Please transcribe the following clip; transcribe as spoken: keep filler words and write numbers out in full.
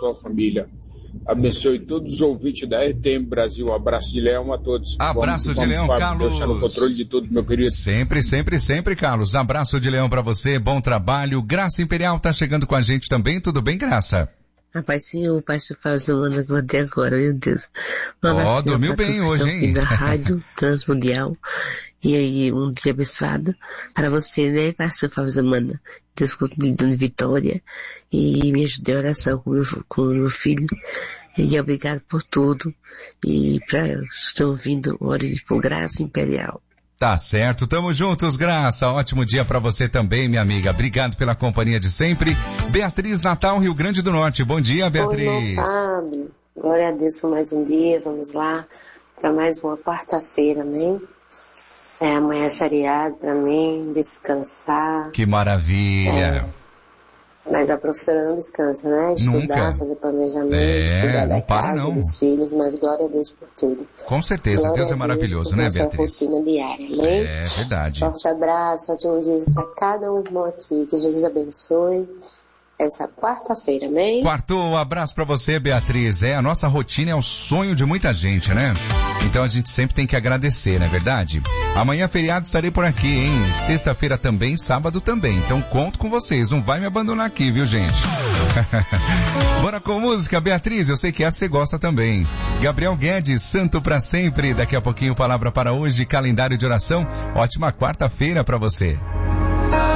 sua família. Abençoe todos os ouvintes da R T M Brasil. Abraço de leão a todos. Abraço vamos, de vamos, leão, Fábio, Carlos. Deus está no controle de tudo, meu querido. Sempre, sempre, sempre, Carlos. Abraço de leão pra você, bom trabalho. Graça Imperial tá chegando com a gente também. Tudo bem, Graça? Rapaz, sim, o pastor Fábio Manda acordei agora, meu Deus. Ó, oh, dormiu bem hoje, hein? Da Rádio Transmundial. E aí, um dia abençoado para você, né, pastor Fábio Zamana? Deus me dando vitória e me ajude em oração com meu, com meu filho. E obrigado por tudo. E para estou ouvindo, ore por Graça Imperial. Tá certo, tamo juntos, Graça. Ótimo dia pra você também, minha amiga. Obrigado pela companhia de sempre. Beatriz, Natal, Rio Grande do Norte. Bom dia, Beatriz. Oi, irmão Fábio. Glória a Deus por mais um dia. Vamos lá para mais uma quarta-feira, amém? É, amanhã é feriado para mim, descansar. Que maravilha. É. Mas a professora não descansa, né? Estudar, Nunca. fazer planejamento, é, cuidar da para, casa, não. dos filhos, mas glória a Deus por tudo. Com certeza, glória Deus é maravilhoso, Deus né, Beatriz? rotina diária, amém? É verdade. Forte abraço, ótimo dia para cada um irmão aqui, que Jesus abençoe essa quarta-feira, amém? Quarto, um abraço pra você, Beatriz. É, a nossa rotina é o sonho de muita gente, né? Então a gente sempre tem que agradecer, não é verdade? Amanhã feriado estarei por aqui, hein? Sexta-feira também, sábado também. Então conto com vocês, não vai me abandonar aqui, viu, gente? Bora com música, Beatriz, eu sei que essa você gosta também. Gabriel Guedes, Santo pra Sempre. Daqui a pouquinho, palavra para hoje, calendário de oração. Ótima quarta-feira pra você.